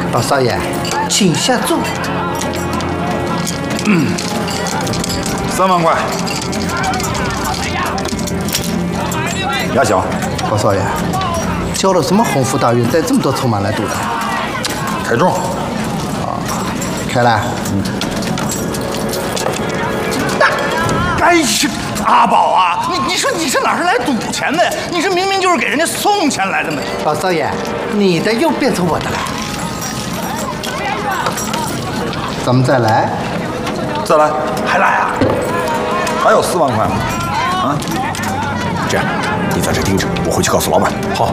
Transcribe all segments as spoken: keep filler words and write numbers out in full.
老少爷，请下座。 嗯，三万块。压小。 老少爷，交了什么鸿福大运，带这么多筹码来赌的？ 开中。 啊，开了。嗯。 哎呀，阿宝啊，你你说你是哪是来赌钱的呀？你这明明就是给人家送钱来的嘛！ 老少爷，你的又变成我的了。咱们再来。 再来，还来啊？还有四万块吗？啊？ 这样，你在这盯着，我回去告诉老板。 好。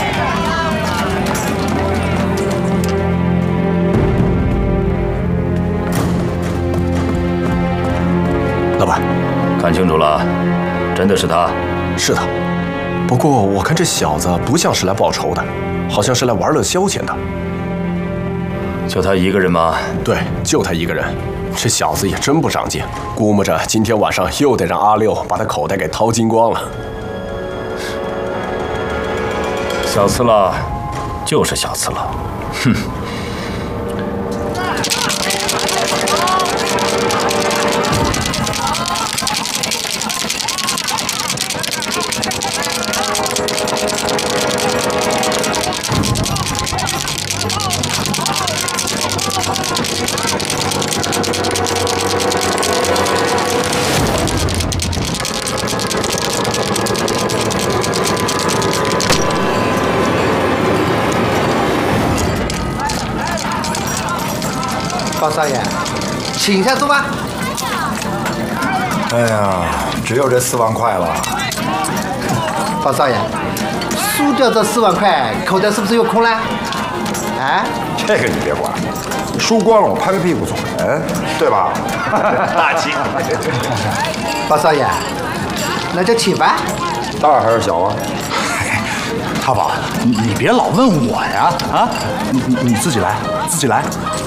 老板， 看清楚了，真的是他。 是他。不过我看这小子不像是来报仇的，好像是来玩乐消遣的。 就他一个人吗？ 对，就他一个人。这小子也真不长进，估摸着今天晚上又得让阿六把他口袋给掏精光了。 小次了，就是小次了，哼。 包少爷，请下座吧。 哎呀，只有这四万块了。 包少爷，输掉这四万块，口袋是不是又空了？啊？ 这个你别管，输光了我拍拍屁股走人，对吧？大气。 包少爷，那就请吧。 大还是小啊？阿宝，你你别老问我呀，啊，你你你自己来，自己来。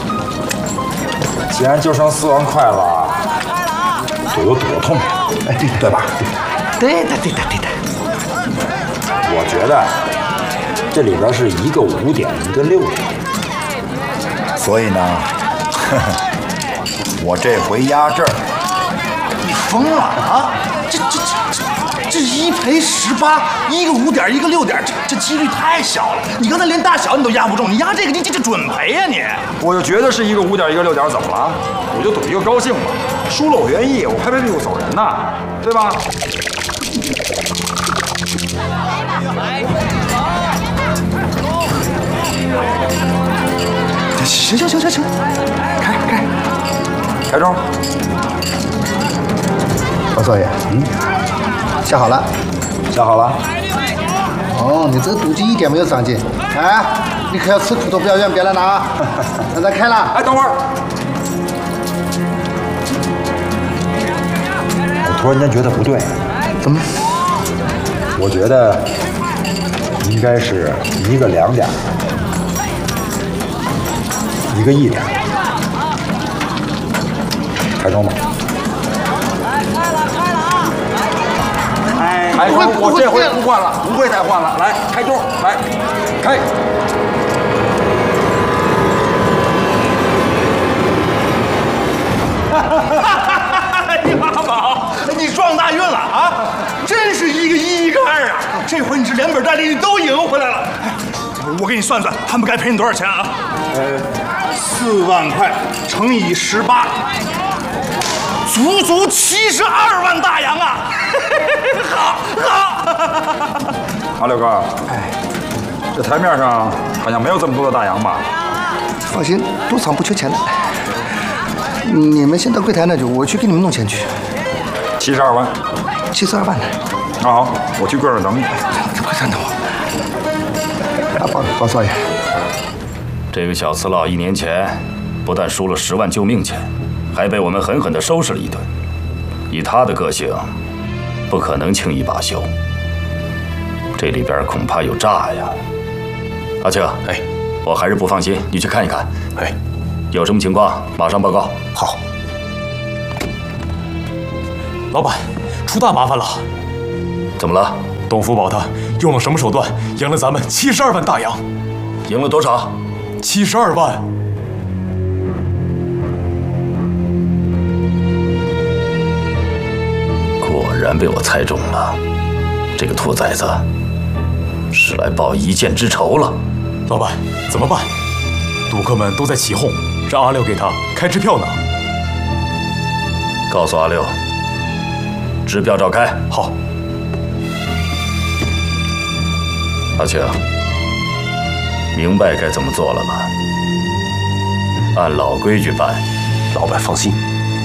既然就剩四万块了，赌就赌个痛快，哎，对对吧？ 对的，对的，对的。 我觉得这里边是一个五点，一个六点，所以呢，呵呵，我这回压这儿。你疯了啊！这这这这一赔十八，一个五点，一个六点，这这几率太小了。你刚才连大小你都压不中，你压这个你这这准赔呀你！我就觉得是一个五点，一个六点，怎么了？我就赌一个高兴嘛，输了我愿意，我拍拍屁股走人呐，对吧？行行行行行，开开开中。 包少爷，嗯，下好了， 下好了。 哦，你这个赌技一点没有长进，哎，你可要吃苦头，不要怨别人了啊！那咱开了。 哎，等会儿，我突然间觉得不对。 怎么？ 我觉得应该是一个两点，一个一点，开中吧。哎，我我这回不换了，不会再换了。来，开中，来，开。哎呀，阿宝，你撞大运了啊！真是一个一，一个二啊！这回你是连本带利，你都赢回来了。我给你算算，他们该赔你多少钱啊？呃，四万块乘以十八。足足七十二万大洋啊！好，好。阿六哥，哎，这台面上好像没有这么多的大洋吧？ 放心，赌场不缺钱的。你们先到柜台那去，我去给你们弄钱去。 七十二万， 七十二万呢？ 那好，我去柜上等你。 快点等我。啊，包包少爷， 这个小次佬一年前不但输了十万救命钱，还被我们狠狠地收拾了一顿。以他的个性，不可能轻易罢休。这里边恐怕有诈呀！阿庆，哎，我还是不放心，你去看一看。哎，有什么情况马上报告。 好。老板，出大麻烦了。 怎么了？ 董福宝他用了什么手段赢了咱们七十二万大洋？ 赢了多少？ 七十二万。 果然被我猜中了，这个兔崽子是来报一箭之仇了。 老板，怎么办？赌客们都在起哄，让阿六给他开支票呢。 告诉阿六，支票照开。 好。 阿庆，明白该怎么做了吧？按老规矩办。 老板放心。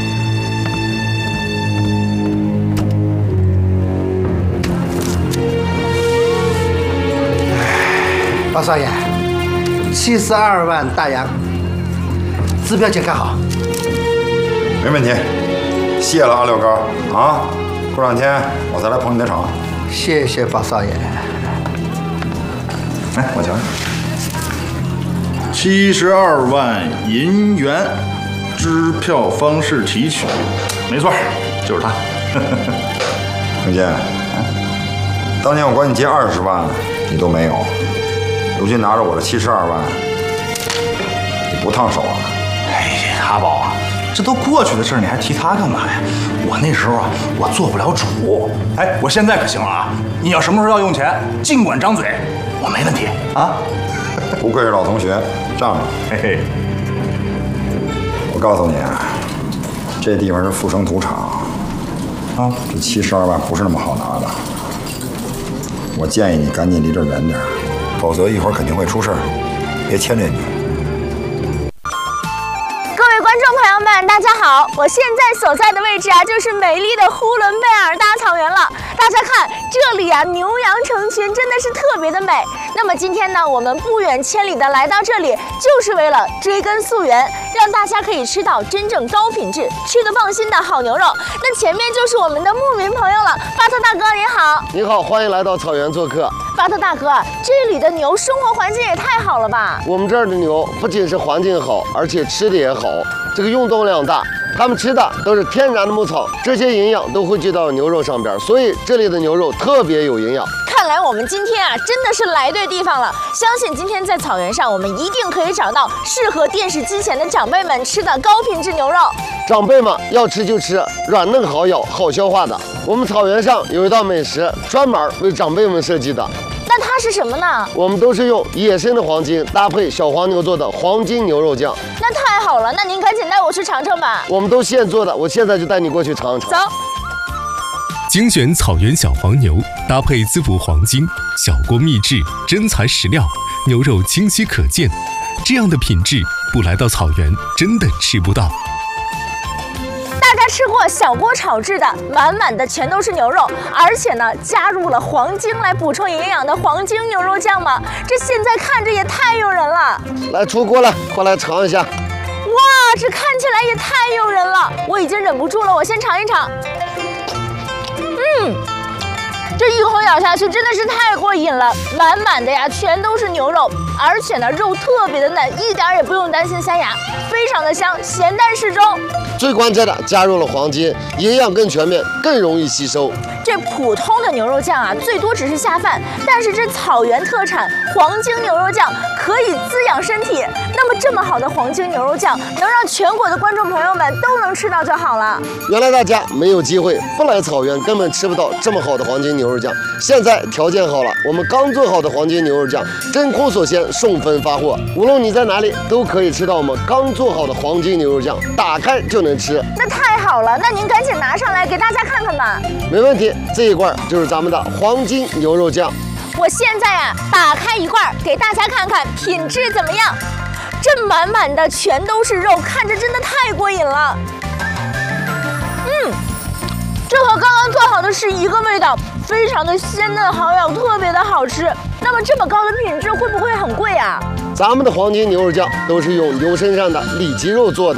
包少爷，七十二万大洋，支票先开好。 没问题，谢了阿六哥啊！过两天我再来捧你的场。 谢谢包少爷。 来，我瞧瞧。 七十二万银元，支票方式提取，没错，就是他。 刘健，当年我管你借二十万，你都没有。如今拿着我的七十二万，你不烫手啊？ 哎，阿宝啊，这都过去的事，你还提他干嘛呀？我那时候啊，我做不了主。哎，我现在可行了啊！你要什么时候要用钱，尽管张嘴，我没问题啊。 不愧是老同学，仗义。 嘿嘿。 我告诉你啊，这地方是富生土场啊，这七十二万不是那么好拿的。我建议你赶紧离这儿远点，否则一会儿肯定会出事儿，别牵连你。 各位观众朋友们，大家好！我现在所在的位置啊，就是美丽的呼伦贝尔大草原了。大家看，这里啊，牛羊成群，真的是特别的美。那么今天呢，我们不远千里的来到这里，就是为了追根溯源，让大家可以吃到真正高品质、吃得放心的好牛肉。那前面就是我们的牧民朋友了，巴特大哥您好。 你好，欢迎来到草原做客。 巴特大哥，这里的牛生活环境也太好了吧？ 我们这儿的牛不仅是环境好，而且吃的也好，这个运动量大。它们吃的都是天然的牧草，这些营养都汇聚到牛肉上边，所以这里的牛肉特别有营养。 看来我们今天啊，真的是来对地方了。相信今天在草原上，我们一定可以找到适合电视机前的长辈们吃的高品质牛肉。 长辈们要吃就吃软嫩好咬、好消化的。我们草原上有一道美食，专门为长辈们设计的。 那它是什么呢？ 我们都是用野生的黄金搭配小黄牛做的黄金牛肉酱。 那太好了，那您赶紧带我去尝尝吧。 我们都现做的，我现在就带你过去尝尝。 走。 精选草原小黄牛，搭配滋补黄金，小锅秘制，真材实料，牛肉清晰可见。这样的品质，不来到草原真的吃不到。 大家吃过小锅炒制的，满满的全都是牛肉，而且呢，加入了黄精来补充营养的黄精牛肉酱吗？这现在看着也太诱人了。 来出锅了，快来尝一下。 哇，这看起来也太诱人了，我已经忍不住了，我先尝一尝。嗯，这一口咬下去真的是太过瘾了，满满的呀，全都是牛肉，而且呢，肉特别的嫩，一点也不用担心塞牙，非常的香，咸淡适中。 最关键的，加入了黄金，营养更全面，更容易吸收。 这普通的牛肉酱啊，最多只是下饭，但是这草原特产黄精牛肉酱可以滋养身体。那么这么好的黄精牛肉酱，能让全国的观众朋友们都能吃到就好了。 原来大家没有机会，不来草原根本吃不到这么好的黄金牛肉酱。现在条件好了，我们刚做好的黄金牛肉酱真空锁鲜，送分发货，无论你在哪里都可以吃到我们刚做好的黄金牛肉酱，打开就能吃。 那太好了，那您赶紧拿上来给大家看看吧。 没问题，这一罐就是咱们的黄金牛肉酱。 我现在啊，打开一罐给大家看看品质怎么样。这满满的全都是肉，看着真的太过瘾了。嗯，这和刚刚做好的是一个味道，非常的鲜嫩好咬，特别的好吃。那么这么高的品质会不会很贵啊？ 咱们的黄金牛肉酱都是用牛身上的里脊肉做的，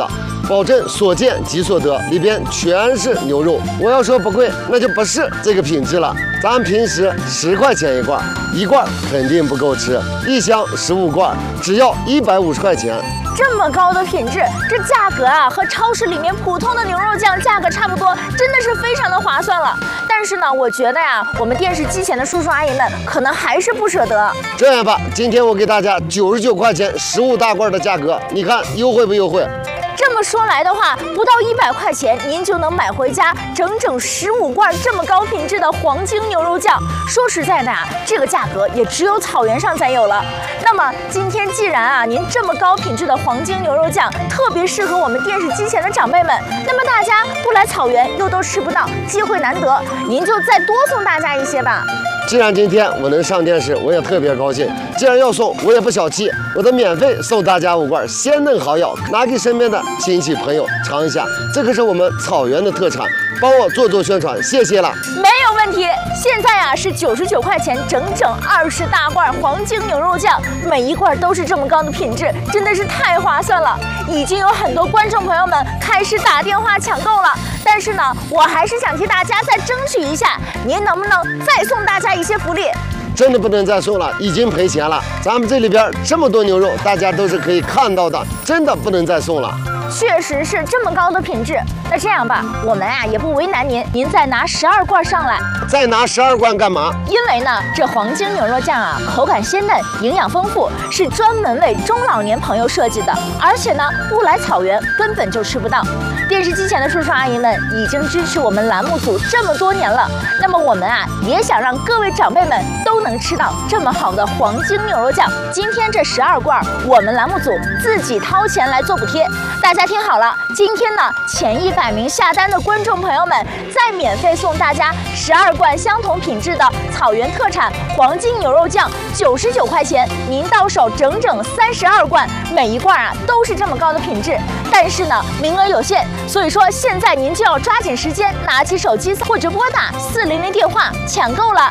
保证所见即所得，里边全是牛肉。我要说不贵，那就不是这个品质了。咱们平时十块钱一罐，一罐肯定不够吃，一箱十五罐，只要一百五十块钱。 这么高的品质，这价格啊和超市里面普通的牛肉酱价格差不多，真的是非常的划算了。但是呢，我觉得呀，我们电视机前的叔叔阿姨们可能还是不舍得。 这样吧，今天我给大家九十九块钱十五大罐的价格，你看优惠不优惠？ 这么说来的话，不到一百块钱，您就能买回家整整十五罐这么高品质的黄金牛肉酱。说实在的啊，这个价格也只有草原上才有了。那么今天既然啊，您这么高品质的黄金牛肉酱特别适合我们电视机前的长辈们，那么大家不来草原又都吃不到，机会难得，您就再多送大家一些吧。 既然今天我能上电视，我也特别高兴。既然要送，我也不小气，我得免费送大家五罐鲜嫩好药，拿给身边的亲戚朋友尝一下。这可是我们草原的特产，帮我做做宣传，谢谢了。 没有问题。现在啊是九十九块钱，整整二十大罐黄金牛肉酱，每一罐都是这么高的品质，真的是太划算了。已经有很多观众朋友们开始打电话抢购了。但是呢，我还是想替大家再争取一下，您能不能再送大家一些福利？ 真的不能再送了，已经赔钱了。咱们这里边这么多牛肉，大家都是可以看到的，真的不能再送了。 确实是这么高的品质。那这样吧，我们啊也不为难您，您再拿十二罐上来。 再拿十二罐干嘛？ 因为呢，这黄金牛肉酱啊，口感鲜嫩，营养丰富，是专门为中老年朋友设计的，而且呢，不来草原根本就吃不到。电视机前的叔叔阿姨们已经支持我们栏目组这么多年了，那么我们啊也想让各位长辈们都能吃到这么好的黄金牛肉酱。今天这十二罐，我们栏目组自己掏钱来做补贴。大家听好了，今天呢前一百名下单的观众朋友们，再免费送大家十二罐相同品质的草原特产黄金牛肉酱，九十九块钱，您到手整整三十二罐，每一罐啊都是这么高的品质。但是呢，名额有限，所以说现在您就要抓紧时间，拿起手机或者拨打四零零电话抢购了。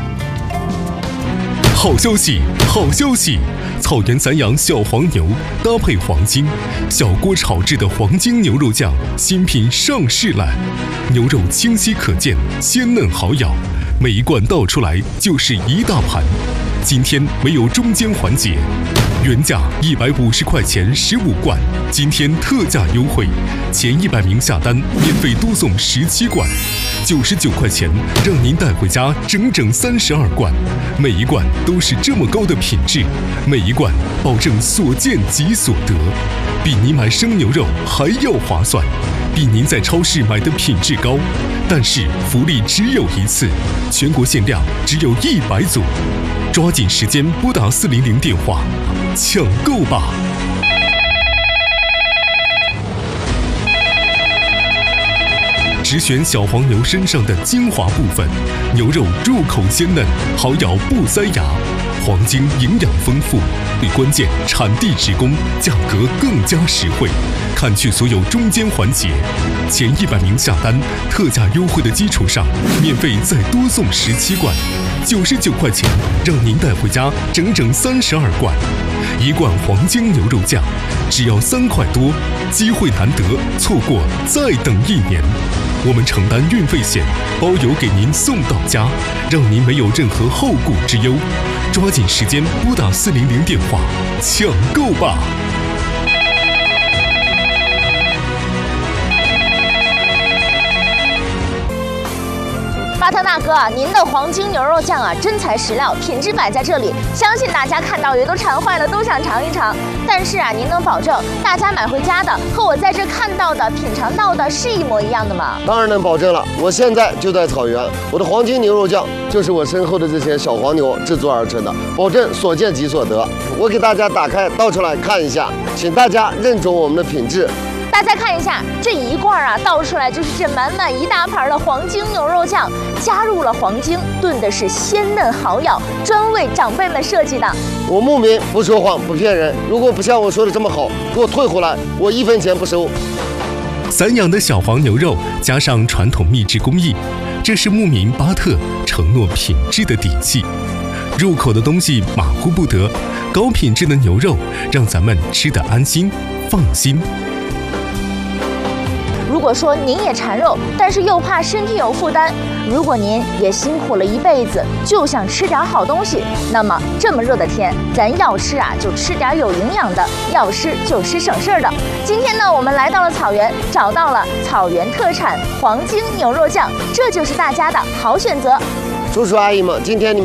好消息，好消息！草原散养小黄牛搭配黄金，小锅炒制的黄金牛肉酱新品上市了。牛肉清晰可见，鲜嫩好咬，每一罐倒出来就是一大盘。今天没有中间环节，原价一百五十块钱十五罐，今天特价优惠，前一百名下单免费多送十七罐。九十九块钱，让您带回家整整三十二罐，每一罐都是这么高的品质，每一罐保证所见即所得，比您买生牛肉还要划算，比您在超市买的品质高。但是福利只有一次，全国限量只有一百组，抓紧时间拨打四零零电话抢购吧。只选小黄牛身上的精华部分，牛肉入口鲜嫩，好咬不塞牙。黄金营养丰富，最关键产地直供，价格更加实惠，砍去所有中间环节。前一百名下单，特价优惠的基础上，免费再多送十七罐，九十九块钱，让您带回家整整三十二罐。一罐黄金牛肉酱，只要三块多，机会难得，错过再等一年。我们承担运费险，包邮给您送到家，让您没有任何后顾之忧。抓紧时间拨打四零零电话抢购吧。 巴特大哥，您的黄金牛肉酱啊，真材实料，品质摆在这里，相信大家看到也都馋坏了，都想尝一尝。但是啊，您能保证大家买回家的和我在这看到的、品尝到的是一模一样的吗？ 当然能保证了，我现在就在草原，我的黄金牛肉酱就是我身后的这些小黄牛制作而成的，保证所见即所得。我给大家打开倒出来看一下，请大家认准我们的品质。 大家看一下，这一罐啊倒出来就是这满满一大盘的黄金牛肉酱，加入了黄金，炖的是鲜嫩好咬，专为长辈们设计的。 我牧民不说谎不骗人，如果不像我说的这么好，给我退回来，我一分钱不收。 散养的小黄牛肉加上传统秘制工艺，这是牧民巴特承诺品质的底气。入口的东西马虎不得，高品质的牛肉让咱们吃得安心放心。 果说您也馋肉，但是又怕身体有负担，如果您也辛苦了一辈子，就想吃点好东西，那么这么热的天，咱要吃啊就吃点有营养的，要吃就吃省事儿的。今天呢，我们来到了草原，找到了草原特产黄金牛肉酱，这就是大家的好选择。 叔叔阿姨们，今天你们。